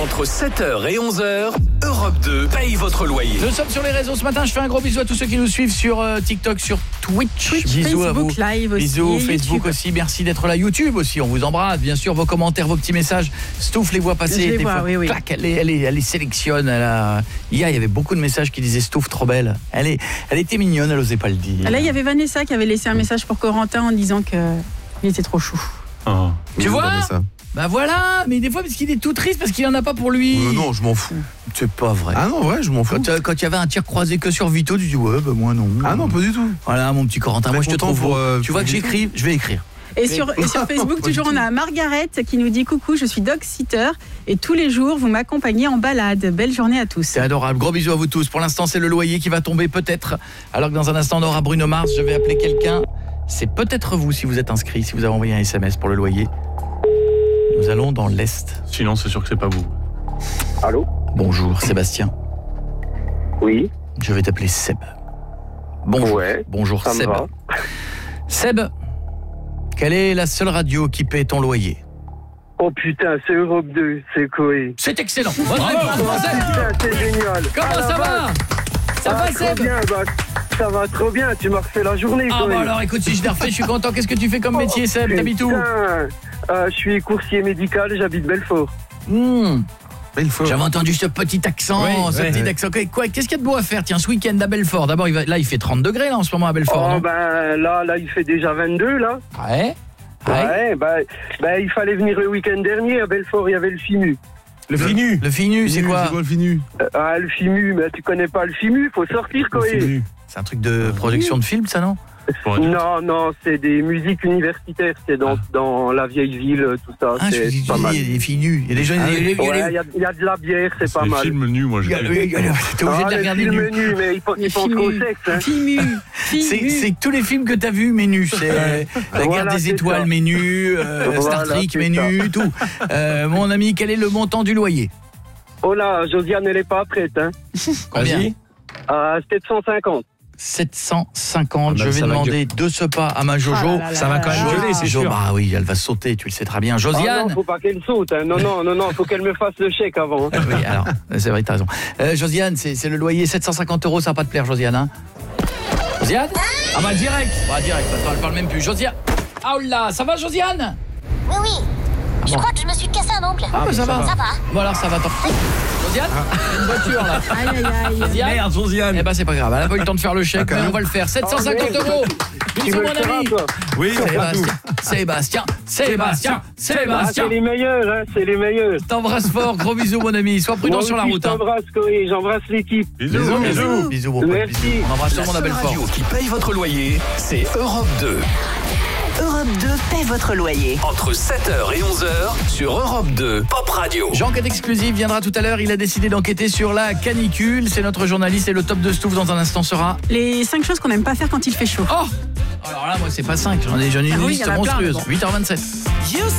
Entre 7h et 11h, Europe 2 paye votre loyer. Nous sommes sur les réseaux ce matin. Je fais un gros bisou à tous ceux qui nous suivent sur TikTok, sur Twitch. Bisous Facebook à vous. Live aussi. Bisous, Facebook YouTube. aussi. Merci d'être là. YouTube aussi, on vous embrasse. Bien sûr, vos commentaires, vos petits messages. Stouff les voit passer. Je les des vois, fois, oui. clac, elle les sélectionne. Hier, il y avait beaucoup de messages qui disaient Stouff trop belle. Elle était mignonne, elle osait pas le dire. Là, il y avait Vanessa qui avait laissé un message pour Corentin en disant qu'il était trop chou. Oh. Tu vois ? Bah voilà, mais des fois parce qu'il est tout triste parce qu'il en a pas pour lui. Non, je m'en fous. C'est pas vrai. Ah non, ouais, je m'en fous. Quand il y avait un tir croisé que sur Vito, tu dis ouais, bah moi non. Ah non, pas du tout. Voilà, mon petit Corentin, Très moi je te content trouve pour, beau. Tu vois que Vito. j'écris, je vais écrire. Et sur Facebook, toujours, on a Margaret qui nous dit coucou, je suis dog-sitter et tous les jours, vous m'accompagnez en balade. Belle journée à tous. C'est adorable. Gros bisous à vous tous. Pour l'instant, c'est le loyer qui va tomber peut-être. Alors que dans un instant, on aura Bruno Mars. Je vais appeler quelqu'un. C'est peut-être vous si vous êtes inscrit, si vous avez envoyé un SMS pour le loyer. Nous allons dans l'Est. Sinon, c'est sûr que c'est pas vous. Allô ? Bonjour, Sébastien. Oui, Je vais t'appeler Seb. Bonjour. Ouais, Bonjour, ça me Seb. va. Seb, quelle est la seule radio qui paie ton loyer ? Oh putain, c'est Europe 2, c'est Koé. C'est excellent. Bonne réponse, Oh Seb. putain, c'est génial. Comment ça va ? Ça va, trop Seb ? bien, ça va trop bien, tu m'as refait la journée, Ah Koé. bah alors écoute, si je l'ai refait, je suis content. Qu'est-ce que tu fais comme métier, Seb ? T'habites où ? Putain, je suis coursier médical, j'habite Belfort. Belfort. J'avais entendu ce petit accent, accent. Quoi, qu'est-ce qu'il y a de beau à faire, tiens, ce week-end à Belfort ? D'abord, il fait 30 degrés là en ce moment à Belfort, Oh non ? ben là, il fait déjà 22 là. Ouais. Ouais, il fallait venir le week-end dernier à Belfort, il y avait le FIMU. Le FINU. Le FINU, c'est quoi ? le FINU? Le FIMU, mais tu connais pas le FIMU, faut sortir Koé. C'est un truc de projection de film, ça, non ? Non, c'est des musiques universitaires, c'est dans la vieille ville, tout ça, Ah, c'est pas mal. il y a des filles il y a des jeunes... Ouais, il y a de la bière, c'est pas Les mal. films nus, moi, je T'es obligé de les regarder films nus. nus, mais ils pensent qu'au sexe. Hein. C'est tous les films que t'as vus, mais nus. C'est La Guerre Voilà, des c'est Étoiles, ça. mais nus, Star Voilà, Trek, c'est mais nus, tout. Mon ami, quel est le montant du loyer ? Oh là, Josiane, elle est pas prête. Hein. Combien ? 750. 750, je vais ça va demander de ce pas à ma Jojo. Ah là là Ça va quand même gueuler, c'est sûr. Bah oui, elle va sauter, tu le sais très bien. Ah Josiane. non, faut pas qu'elle saute. Hein. Non, faut qu'elle me fasse le chèque avant. Hein. Oui, alors, c'est vrai, t'as raison. Josiane, c'est le loyer, 750 €, ça va pas te plaire, Josiane, hein ? Josiane ? Ah bah direct, attends, elle parle même plus. Josiane. Ah là, ça va, Josiane ? Oui. Je crois que je me suis cassé un ongle. Ah bah ça va. Ça va. Bon alors ça va, attends. Josiane, une voiture là. Aïe. Josiane. Merde, Josiane. Eh ben c'est pas grave, elle a pas eu le temps de faire le chèque, mais on va le faire. 750 €. Tu Bisous veux mon le faire, ami. toi? Oui, Sébastien. C'est les meilleurs, hein, c'est les meilleurs. T'embrasse fort, gros bisous mon ami. Sois prudent Moi sur la aussi, route. Je t'embrasse, Koé, j'embrasse l'équipe. Bisous. Bisous mon pote. Merci. Bisous. On embrasse tout La le monde à seule Belfort. radio qui paye votre loyer, c'est Europe 2. Europe 2 paie votre loyer. Entre 7h et 11h, sur Europe 2, Pop Radio. Jean-Quête exclusive viendra tout à l'heure. Il a décidé d'enquêter sur la canicule. C'est notre journaliste et le top de Stouff dans un instant sera... Les 5 choses qu'on n'aime pas faire quand il fait chaud. Oh! Alors là, moi, c'est pas 5. J'en ai une Ah oui, liste il y en a plein, monstrueuse. mais bon. 8h27.